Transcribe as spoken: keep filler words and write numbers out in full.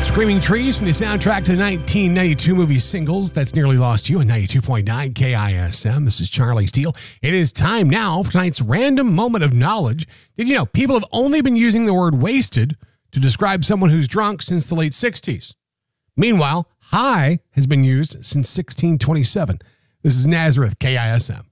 Screaming Trees from the soundtrack to the nineteen ninety-two movie Singles. That's Nearly Lost You on ninety-two point nine K I S M. This is Charlie Steele. It is time now for tonight's random moment of knowledge. Did you know people have only been using the word wasted to describe someone who's drunk since the late sixties? Meanwhile, high has been used since sixteen twenty-seven. This is Nazareth, K I S M.